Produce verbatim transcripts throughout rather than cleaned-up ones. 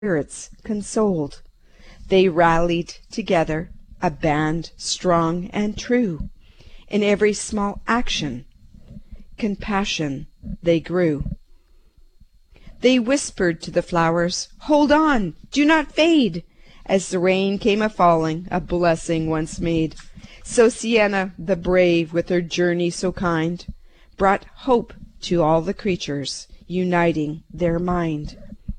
spirits consoled. They rallied together, a band strong and true. In every small action, compassion they grew. They whispered to the flowers, "Hold on, do not fade," as the rain came a-falling, a blessing once made. So Sienna, the brave, with her journey so kind, brought hope to all the creatures, uniting their mind.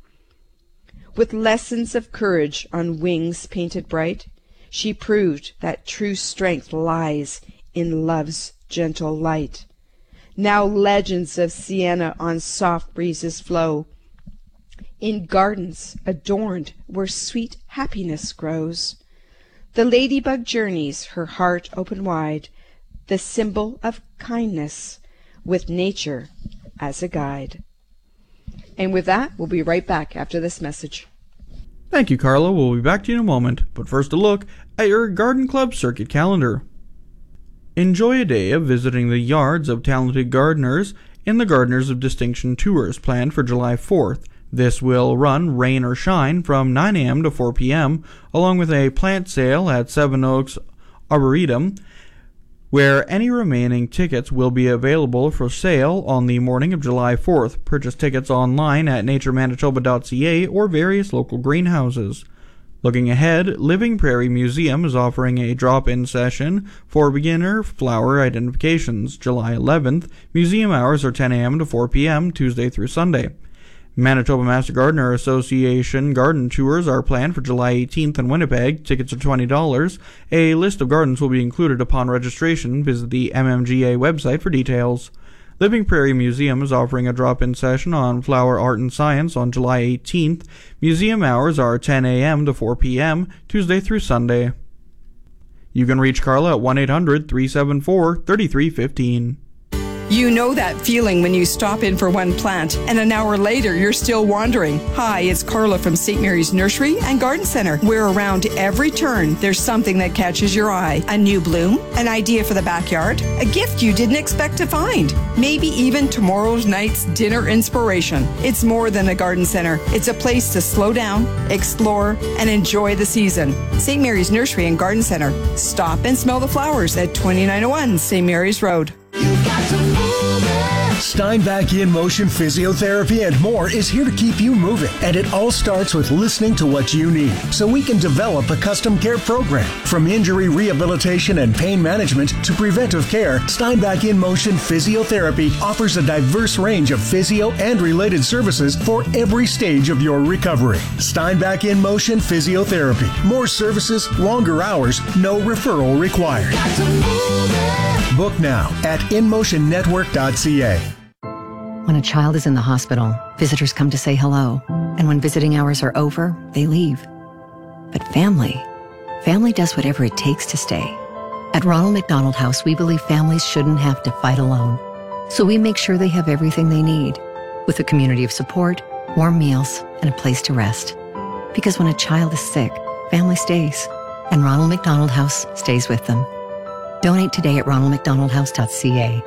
With lessons of courage on wings painted bright, she proved that true strength lies in love's gentle light. Now legends of Sienna on soft breezes flow, in gardens adorned where sweet happiness grows. The ladybug journeys, her heart open wide, the symbol of kindness, with nature as a guide. And with that, we'll be right back after this message. Thank you, Carla. We'll be back to you in a moment, but first a look at your Garden Club Circuit calendar. Enjoy a day of visiting the yards of talented gardeners in the Gardeners of Distinction Tours planned for July fourth. This will run rain or shine from nine a m to four p m, along with a plant sale at Seven Oaks Arboretum, where any remaining tickets will be available for sale on the morning of July fourth. Purchase tickets online at nature manitoba dot c a or various local greenhouses. Looking ahead, Living Prairie Museum is offering a drop-in session for beginner flower identifications. July eleventh, museum hours are ten a m to four p m Tuesday through Sunday. Manitoba Master Gardener Association garden tours are planned for July eighteenth in Winnipeg. Tickets are twenty dollars. A list of gardens will be included upon registration. Visit the M M G A website for details. Living Prairie Museum is offering a drop-in session on flower art and science on July eighteenth. Museum hours are ten a m to four p m Tuesday through Sunday. You can reach Carla at one eight hundred, three seven four, three three one five. You know that feeling when you stop in for one plant and an hour later you're still wandering. Hi, it's Carla from Saint Mary's Nursery and Garden Center, where around every turn there's something that catches your eye. A new bloom, an idea for the backyard, a gift you didn't expect to find, maybe even tomorrow's night's dinner inspiration. It's more than a garden center. It's a place to slow down, explore, and enjoy the season. Saint Mary's Nursery and Garden Center. Stop and smell the flowers at twenty-nine oh one Saint Mary's Road. You've got to move it. Steinbach In Motion Physiotherapy and more is here to keep you moving. And it all starts with listening to what you need so we can develop a custom care program. From injury rehabilitation and pain management to preventive care, Steinbach In Motion Physiotherapy offers a diverse range of physio and related services for every stage of your recovery. Steinbach In Motion Physiotherapy. More services, longer hours, no referral required. Got to move it. Book now at in motion network dot c a. When a child is in the hospital, visitors come to say hello. And when visiting hours are over, they leave. But family, family does whatever it takes to stay. At Ronald McDonald House, we believe families shouldn't have to fight alone. So we make sure they have everything they need, with a community of support, warm meals, and a place to rest. Because when a child is sick, family stays. And Ronald McDonald House stays with them. Donate today at ronald mcdonald house dot c a.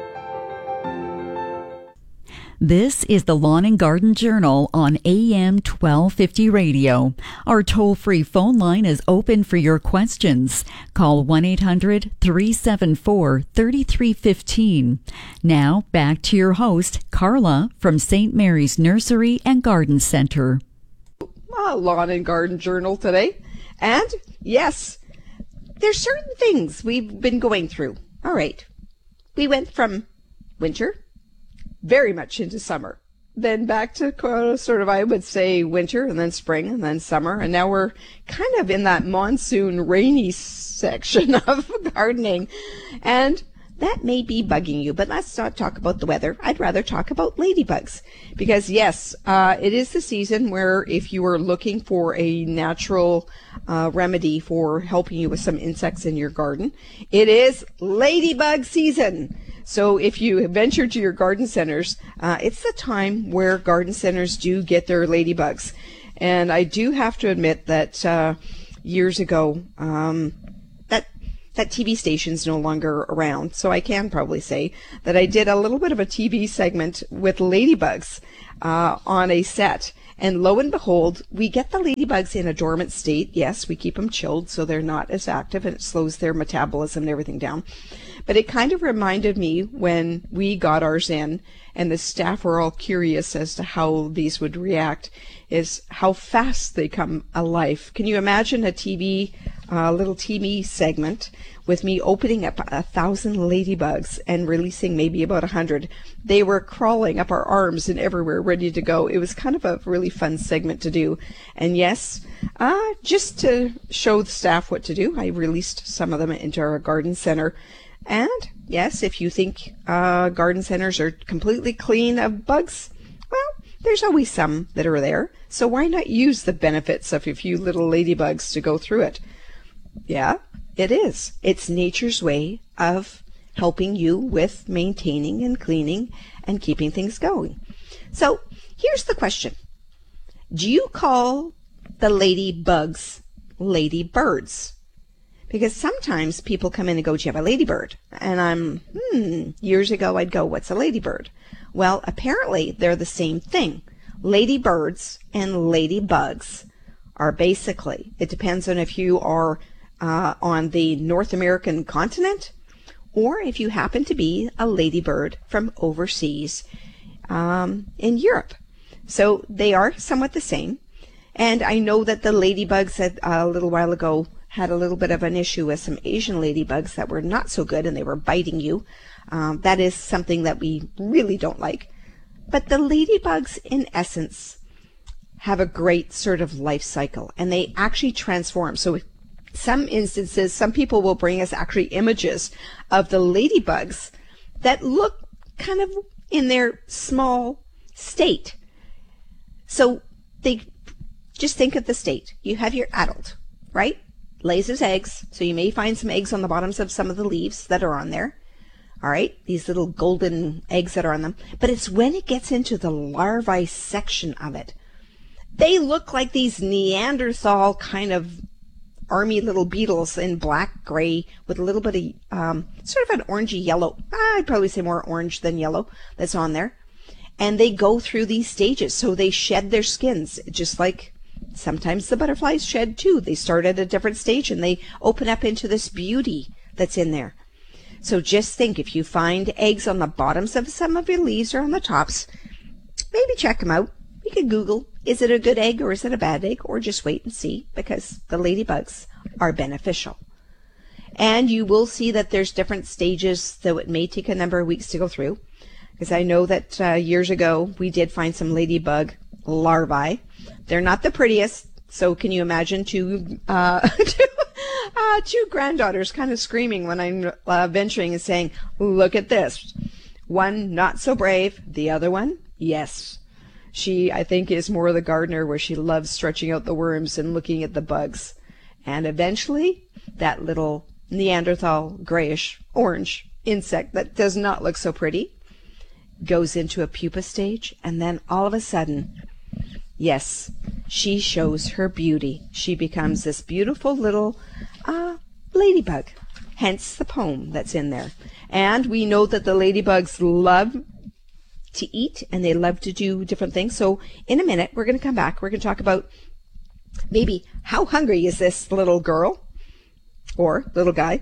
This is the Lawn and Garden Journal on A M twelve fifty radio. Our toll-free phone line is open for your questions. Call one eight hundred, three seven four, three three one five. Now, back to your host, Carla, from Saint Mary's Nursery and Garden Center. Ah, Lawn and Garden Journal today. And, yes, there's certain things we've been going through. All right. We went from winter very much into summer, then back to uh, sort of, I would say, winter, and then spring, and then summer, and now we're kind of in that monsoon rainy section of gardening, and that may be bugging you, but let's not talk about the weather. I'd rather talk about ladybugs, because yes, uh, it is the season where if you are looking for a natural uh, remedy for helping you with some insects in your garden, it is ladybug season. So if you venture to your garden centers, uh, it's the time where garden centers do get their ladybugs. And I do have to admit that uh, years ago, um, that that T V station's no longer around. So I can probably say that I did a little bit of a T V segment with ladybugs uh, on a set. And lo and behold, we get the ladybugs in a dormant state. Yes, we keep them chilled so they're not as active, and it slows their metabolism and everything down. But it kind of reminded me when we got ours in, and the staff were all curious as to how these would react, is how fast they come alive. Can you imagine a T V, uh, little T V segment with me opening up a thousand ladybugs and releasing maybe about a hundred? They were crawling up our arms and everywhere, ready to go. It was kind of a really fun segment to do. And yes, uh, just to show the staff what to do, I released some of them into our garden center. And yes, if you think uh, garden centers are completely clean of bugs, well, there's always some that are there. So why not use the benefits of a few little ladybugs to go through it? Yeah, it is. It's nature's way of helping you with maintaining and cleaning and keeping things going. So here's the question. Do you call the ladybugs ladybirds? Because sometimes people come in and go, do you have a ladybird? And I'm, hmm, years ago I'd go, what's a ladybird? Well, apparently they're the same thing. Ladybirds and ladybugs are basically, it depends on if you are uh, on the North American continent or if you happen to be a ladybird from overseas um, in Europe. So they are somewhat the same. And I know that the ladybugs had, uh, a little while ago had a little bit of an issue with some Asian ladybugs that were not so good and they were biting you. Um, that is something that we really don't like. But the ladybugs, in essence, have a great sort of life cycle and they actually transform. So some instances, some people will bring us actually images of the ladybugs that look kind of in their small state. So they just think of the state. You have your adult, right? Lays his eggs. So you may find some eggs on the bottoms of some of the leaves that are on there. All right, these little golden eggs that are on them. But it's when it gets into the larvae section of it. They look like these Neanderthal kind of army little beetles in black, gray, with a little bit of um, sort of an orangey yellow. I'd probably say more orange than yellow that's on there. And they go through these stages. So they shed their skins, just like sometimes the butterflies shed too. They start at a different stage and they open up into this beauty that's in there. So just think, if you find eggs on the bottoms of some of your leaves or on the tops, maybe check them out. You can Google, is it a good egg or is it a bad egg? Or just wait and see, because the ladybugs are beneficial. And you will see that there's different stages, though it may take a number of weeks to go through. Because I know that uh, years ago we did find some ladybug larvae. They're not the prettiest, so can you imagine two, uh, two, uh, two granddaughters kind of screaming when I'm uh, venturing and saying, look at this. One not so brave, the other one, yes. She, I think, is more the gardener, where she loves stretching out the worms and looking at the bugs. And eventually, that little Neanderthal grayish orange insect that does not look so pretty goes into a pupa stage, and then all of a sudden, yes, she shows her beauty. She becomes this beautiful little uh, ladybug, hence the poem that's in there. And we know that the ladybugs love to eat and they love to do different things. So in a minute, we're going to come back. We're going to talk about maybe how hungry is this little girl or little guy,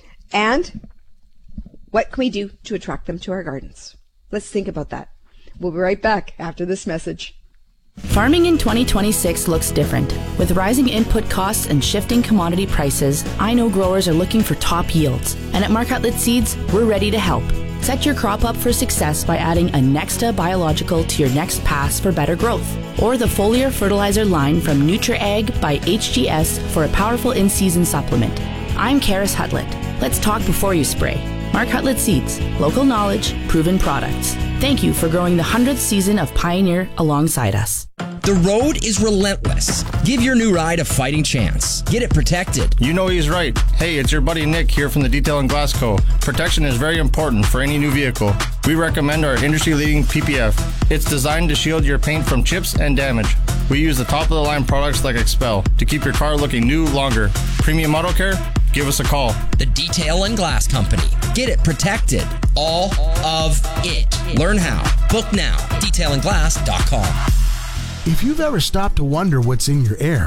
and what can we do to attract them to our gardens? Let's think about that. We'll be right back after this message. Farming in twenty twenty-six looks different. With rising input costs and shifting commodity prices, I know growers are looking for top yields. And at Mark Hutlett Seeds, we're ready to help. Set your crop up for success by adding a Nexta biological to your next pass for better growth. Or the foliar fertilizer line from NutriAg by H G S for a powerful in-season supplement. I'm Karis Hutlett. Let's talk before you spray. Mark Hutlett Seeds. Local knowledge, proven products. Thank you for growing the hundredth season of Pioneer alongside us. The road is relentless. Give your new ride a fighting chance. Get it protected. You know he's right. Hey, it's your buddy Nick here from the Detail and Glass Co. Protection is very important for any new vehicle. We recommend our industry-leading P P F. It's designed to shield your paint from chips and damage. We use the top-of-the-line products like Expel to keep your car looking new longer. Premium Auto Care? Give us a call. The Detail and Glass Company. Get it protected. All of it. Learn how. Book now. detail and glass dot com. If you've ever stopped to wonder what's in your air,